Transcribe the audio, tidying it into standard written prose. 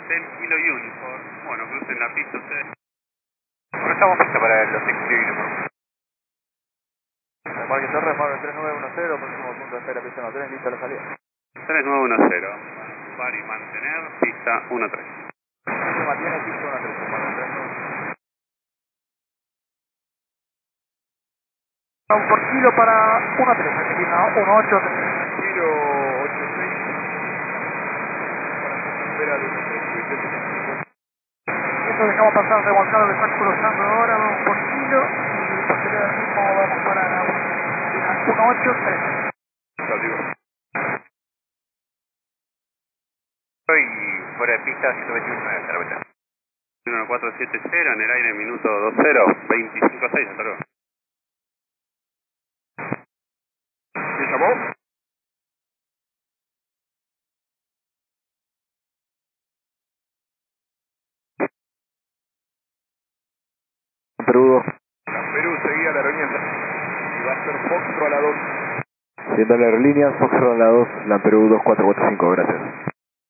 Hotel Kilo Uniform. Bueno, crucen la pista ustedes. Bueno, estamos listos para el Hotel Kilo Uniform. Marque Torres, Marque 3910, próximo punto de espera, pista 13, lista la salida. 3910. Ocupar y mantener, pista 13. Se mantiene pista 13, Marque 3910. Por kilo para 13, Argentina 183. Kilo 86. Para espera de 13. Esto dejamos pasar remolcado que está cruzando ahora, vamos por kilo y posterior al mismo vamos para la 183. Y fuera de pista 121 hasta la vuelta. 1470 en el aire, minuto 20, 25-6, hasta luego. ¿Me llamó? Perú seguía la aerolínea y va a ser Foxtrot a la 2. Siendo la aerolínea Foxtrot a la 2, la Perú 2445, gracias.